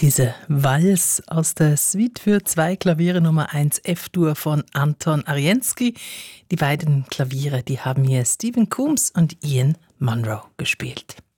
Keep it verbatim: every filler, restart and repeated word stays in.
Diese Vals aus der Suite für zwei Klaviere Nummer eins F-Dur von Anton Arienski. Die beiden Klaviere, die haben hier Stephen Coombs und Ian Munro gespielt.